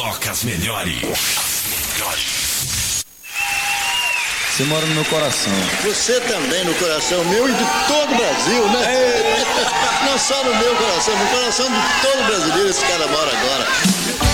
toca as melhores. As melhores. Você mora no meu coração. Você também no coração meu e de todo o Brasil, né? Não só no meu coração, no coração de todo brasileiro esse cara mora agora.